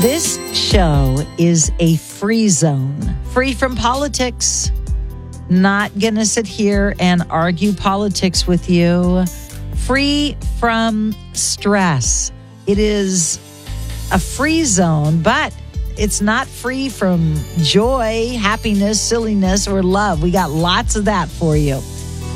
This show is a free zone, free from politics. Not going to sit here and argue politics with you. Free from stress. It is a free zone, but it's not free from joy, happiness, silliness, or love. We got lots of that for you.